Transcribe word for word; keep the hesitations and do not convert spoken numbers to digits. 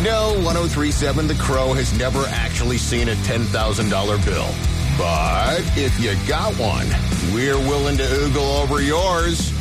No, one oh three point seven The Crow has never actually seen a ten thousand dollars bill. But if you got one, we're willing to oogle over yours.